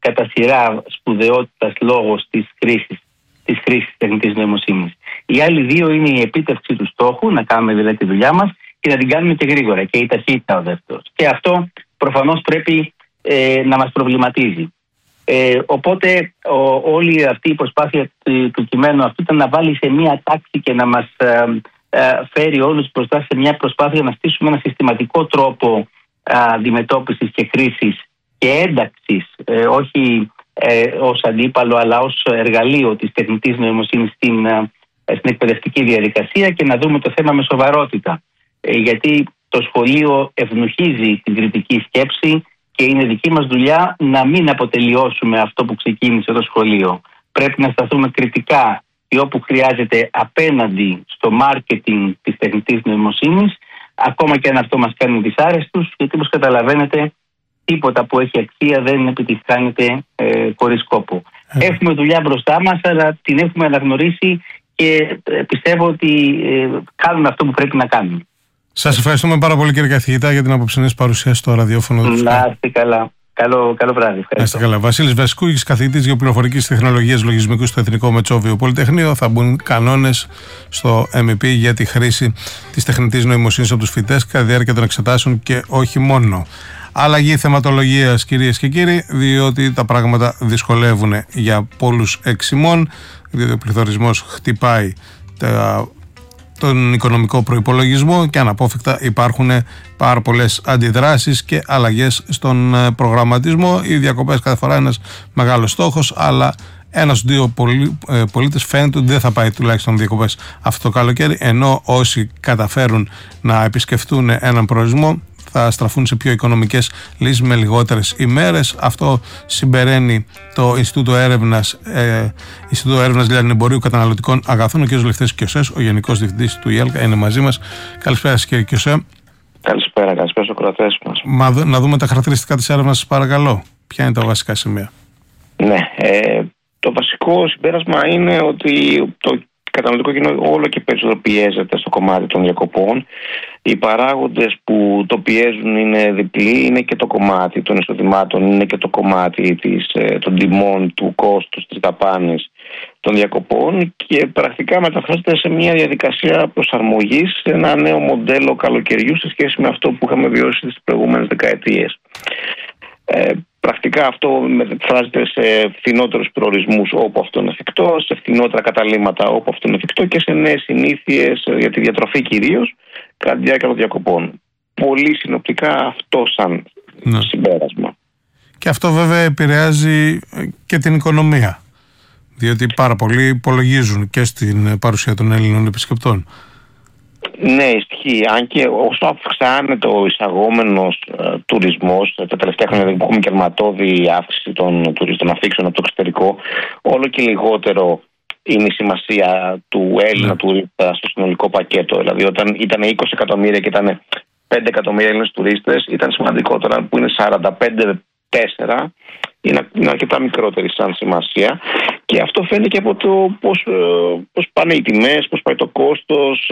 κατά σειρά σπουδαιότητας λόγος της χρήσης τεχνητής νοημοσύνης. Οι άλλοι δύο είναι η επίτευξη του στόχου, να κάνουμε δηλαδή τη δουλειά μας και να την κάνουμε και γρήγορα, και η ταχύτητα ο δεύτερος. Και αυτό προφανώς πρέπει να μας προβληματίζει. Οπότε όλη αυτή η προσπάθεια του κειμένου αυτού ήταν να βάλει σε μία τάξη και να μας φέρει όλους μπροστά σε μια προσπάθεια να στήσουμε ένα συστηματικό τρόπο αντιμετώπισης και χρήσης και ένταξης, όχι ως αντίπαλο αλλά ως εργαλείο της τεχνητής νοημοσύνης στην εκπαιδευτική διαδικασία, και να δούμε το θέμα με σοβαρότητα. Γιατί το σχολείο ευνουχίζει την κριτική σκέψη και είναι δική μας δουλειά να μην αποτελειώσουμε αυτό που ξεκίνησε το σχολείο. Πρέπει να σταθούμε κριτικά και όπου χρειάζεται απέναντι στο μάρκετινγκ της τεχνητής νοημοσύνης, ακόμα και αν αυτό μας κάνει δυσάρεστους, γιατί όπως καταλαβαίνετε τίποτα που έχει αξία δεν επιτυχάνεται χωρίς κόπο. Έχουμε δουλειά μπροστά μας, αλλά την έχουμε αναγνωρίσει και πιστεύω ότι κάνουμε αυτό που πρέπει να κάνουμε. Σας ευχαριστούμε πάρα πολύ, κύριε καθηγητά, για την απόψινή παρουσίαση στο ραδιόφωνο του. Να είστε καλά. Καλό βράδυ. Να είστε καλά. Βασίλης Βασκούγης, καθηγητής Γεωπληροφορικής Τεχνολογίας Λογισμικού στο Εθνικό Μετσόβιο Πολυτεχνείο. Θα μπουν κανόνες στο MEP για τη χρήση της τεχνητής νοημοσύνης από τους φοιτητές κατά τη διάρκεια των εξετάσεων και όχι μόνο. Αλλαγή θεματολογίας, κυρίες και κύριοι, διότι τα πράγματα δυσκολεύουν για πολλούς εξημών, διότι ο πληθωρισμός χτυπάει τον οικονομικό προϋπολογισμό και αναπόφευκτα υπάρχουν πάρα πολλές αντιδράσεις και αλλαγές στον προγραμματισμό. Οι διακοπές κάθε φορά είναι ένας μεγάλος στόχος, αλλά ένας δύο πολίτες φαίνεται ότι δεν θα πάει τουλάχιστον διακοπές αυτό το καλοκαίρι, ενώ όσοι καταφέρουν να επισκεφτούν έναν προορισμό θα στραφούν σε πιο οικονομικές λύσεις με λιγότερες ημέρες. Αυτό συμπεραίνει το Ινστιτούτο Έρευνας Λιανεμπορίου Καταναλωτικών Αγαθών. Ο κ. Λευτέρης Κιωσές, ο Γενικός Διευθυντής του ΙΕΛΚΑ, είναι μαζί μας. Καλησπέρα σας, κύριε Κιωσέ. Καλησπέρα στους ακροατές μας. Να δούμε τα χαρακτηριστικά της έρευνας, σας παρακαλώ. Ποια είναι τα βασικά σημεία? Ναι, το βασικό συμπέρασμα είναι ότι το καταναλωτικό κοινό όλο και περισσότερο πιέζεται στο κομμάτι των διακοπών. Οι παράγοντες που το πιέζουν είναι διπλοί, είναι και το κομμάτι των εισοδημάτων, είναι και το κομμάτι των τιμών, του κόστους, της δαπάνης των διακοπών, και πρακτικά μεταφράζεται σε μια διαδικασία προσαρμογής σε ένα νέο μοντέλο καλοκαιριού σε σχέση με αυτό που είχαμε βιώσει στις προηγούμενες δεκαετίες. Πρακτικά αυτό μεταφράζεται σε φθηνότερους προορισμούς όπου αυτό είναι εφικτό, σε φθηνότερα καταλύματα όπου αυτό είναι εφικτό και σε νέες συνήθειες για τη διατροφή κυρίως κατά τη διάρκεια των διακοπών. Πολύ συνοπτικά αυτό σαν συμπέρασμα. Και αυτό βέβαια επηρεάζει και την οικονομία, διότι πάρα πολλοί υπολογίζουν και στην παρουσία των Έλληνων επισκεπτών. Ναι, ισχύει. Αν και όσο αυξάνεται ο εισαγόμενος τουρισμός, τα τελευταία χρόνια που έχουμε και αρματώδη αύξηση των τουριστών αφήξεων από το εξωτερικό, όλο και λιγότερο είναι η σημασία του Έλληνα τουρίστα στο συνολικό πακέτο. Δηλαδή, όταν ήταν 20 εκατομμύρια και ήταν 5 εκατομμύρια Έλληνες τουρίστες, ήταν σημαντικό. Τώρα που είναι 45-4, είναι αρκετά μικρότερη σαν σημασία. Και αυτό φαίνεται και από το πώς πάνε οι τιμές, πώς πάει το κόστος,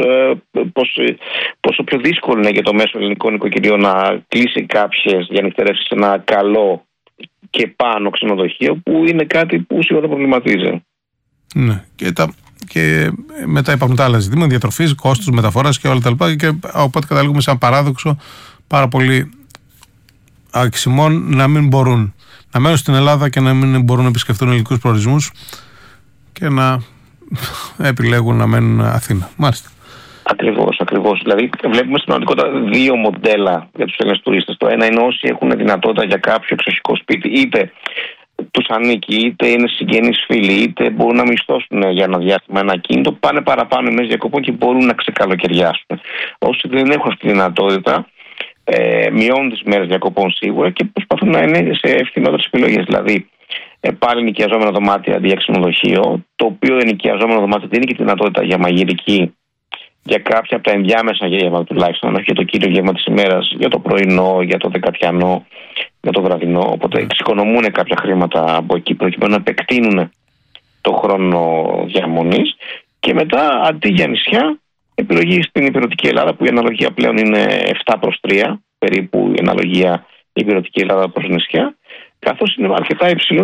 πόσο πιο δύσκολο είναι για το μέσο ελληνικό νοικοκυριό να κλείσει κάποιες διανυκτερεύσεις σε ένα καλό και πάνω ξενοδοχείο, που είναι κάτι που σίγουρα προβληματίζει. Ναι, και μετά υπάρχουν τα άλλα ζητήματα, διατροφής, κόστος, μεταφοράς και όλα τα λοιπά. Και οπότε καταλήγουμε σε ένα παράδοξο, πάρα πολύ αξιμών να μην μπορούν να μένουν στην Ελλάδα και να μην μπορούν να επισκεφτούν ελληνικούς προορισμούς και να επιλέγουν να μένουν Αθήνα. Μάλιστα. Ακριβώς. Δηλαδή, βλέπουμε στην πραγματικότητα δύο μοντέλα για τους Έλληνες τουρίστες. Το ένα είναι όσοι έχουν δυνατότητα για κάποιο εξοχικό σπίτι, είτε τους ανήκει, είτε είναι συγγενείς φίλοι, είτε μπορούν να μισθώσουν για ένα διάστημα ένα ακίνητο, πάνε παραπάνω ημέρες διακοπών και μπορούν να ξεκαλοκαιριάσουν. Όσοι δεν έχουν αυτή τη δυνατότητα, μειώνουν τις μέρες διακοπών σίγουρα και προσπαθούν να είναι σε ευθυνότερες επιλογές. Δηλαδή, πάλι νοικιαζόμενο δωμάτιο αντί για ξενοδοχείο, το οποίο ενοικιαζόμενο δωμάτιο δίνει και τη δυνατότητα για μαγειρική για κάποια από τα ενδιάμεσα γεύματα τουλάχιστον, όχι για το κύριο γεύμα της ημέρας, για το πρωινό, για το δεκατιανό, για το βραδινό. Οπότε εξοικονομούν κάποια χρήματα από εκεί προκειμένου να επεκτείνουν το χρόνο διαμονής. Και μετά, αντί για νησιά, επιλογή στην υπηρετική Ελλάδα, που η αναλογία πλέον είναι 7/3, περίπου η αναλογία η υπηρετική Ελλάδα προς νησιά, καθώς είναι αρκετά υψηλό